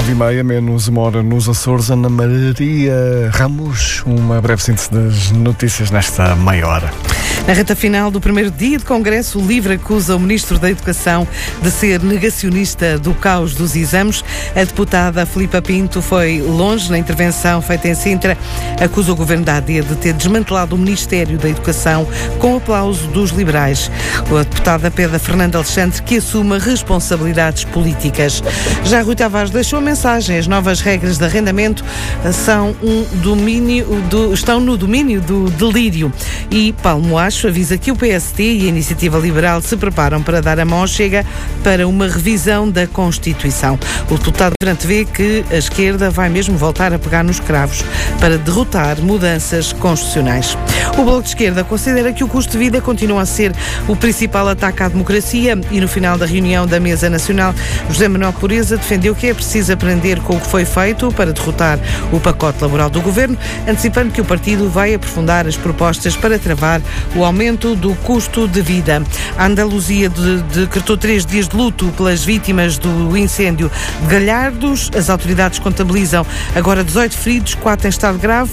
9h30, menos uma hora nos Açores. Ana Maria Ramos, uma breve síntese das notícias nesta meia hora. Na reta final do primeiro dia de Congresso, o LIVRE acusa o Ministro da Educação de ser negacionista do caos dos exames. A deputada Filipa Pinto foi longe na intervenção feita em Sintra. Acusa o Governo da AD de ter desmantelado o Ministério da Educação com o aplauso dos liberais. A deputada pede a Fernando Alexandre que assuma responsabilidades políticas. Já Rui Tavares deixou a mensagem. As novas regras de arrendamento estão no domínio do delírio. E Paulo Moacho avisa que o PSD e a Iniciativa Liberal se preparam para dar a mão ao Chega para uma revisão da Constituição. O deputado vê que a esquerda vai mesmo voltar a pegar nos cravos para derrotar mudanças constitucionais. O Bloco de Esquerda considera que o custo de vida continua a ser o principal ataque à democracia e no final da reunião da Mesa Nacional, José Manuel Pureza defendeu que é preciso aprender com o que foi feito para derrotar o pacote laboral do Governo, antecipando que o partido vai aprofundar as propostas para travar o aumento do custo de vida. A Andaluzia decretou 3 dias de luto pelas vítimas do incêndio de Galhardos. As autoridades contabilizam agora 18 feridos, 4 em estado grave,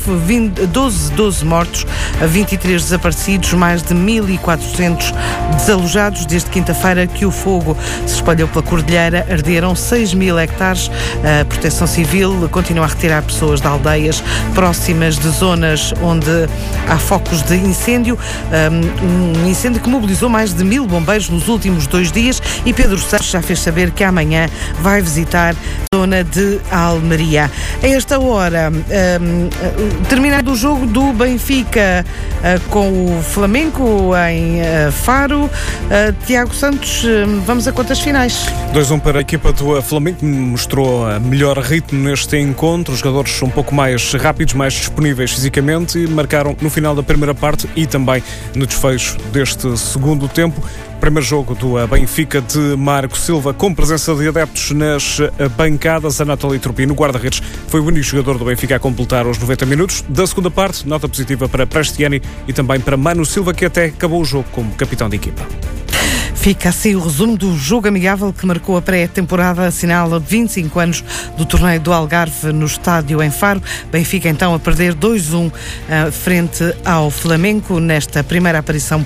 12 mortos, 23 desaparecidos, mais de 1.400 desalojados. Desde quinta-feira que o fogo se espalhou pela Cordilheira, arderam 6.000 hectares. A Proteção Civil continua a retirar pessoas de aldeias próximas de zonas onde há focos de incêndio. Um incêndio que mobilizou mais de 1.000 bombeiros nos últimos 2 dias e Pedro Santos já fez saber que amanhã vai visitar a zona de Almeria. A esta hora, terminado o jogo do Benfica com o Flamengo em Faro, Tiago Santos, vamos a contas finais. 2-1 para a equipa do Flamengo, mostrou melhor ritmo neste encontro, os jogadores um pouco mais rápidos, mais disponíveis fisicamente e marcaram no final da primeira parte e também no desfecho deste segundo tempo. Primeiro jogo do Benfica de Marco Silva, com presença de adeptos nas bancadas. Anatoly Tropino, guarda-redes, foi o único jogador do Benfica a completar os 90 minutos. Da segunda parte, nota positiva para Prestiani e também para Manu Silva, que até acabou o jogo como capitão de equipa. Fica assim o resumo do jogo amigável que marcou a pré-temporada, assinala 25 anos do torneio do Algarve no estádio em Faro. Benfica então a perder 2-1 frente ao Flamengo nesta primeira aparição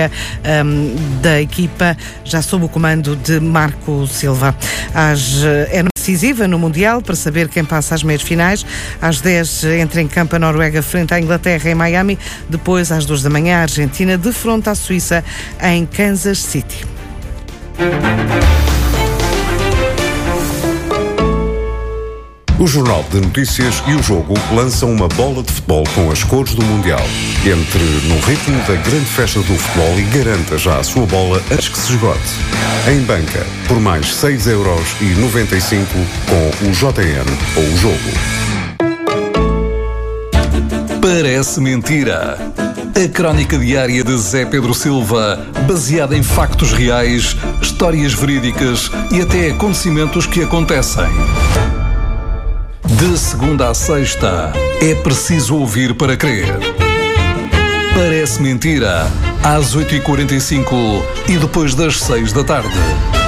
pública da equipa, já sob o comando de Marco Silva. É decisiva no Mundial para saber quem passa às meias finais. Às 10 entra em campo a Noruega frente à Inglaterra em Miami. Depois, às 2 da manhã, a Argentina defronta a Suíça em Kansas City. O Jornal de Notícias e o Jogo lançam uma bola de futebol com as cores do Mundial. Entre no ritmo da grande festa do futebol e garanta já a sua bola antes que se esgote. Em banca, por mais 6,95€ com o JN ou o Jogo. Parece mentira. A crónica diária de Zé Pedro Silva, baseada em factos reais, histórias verídicas e até acontecimentos que acontecem. De segunda a sexta, é preciso ouvir para crer. Parece mentira, às 8h45 e depois das 6 da tarde.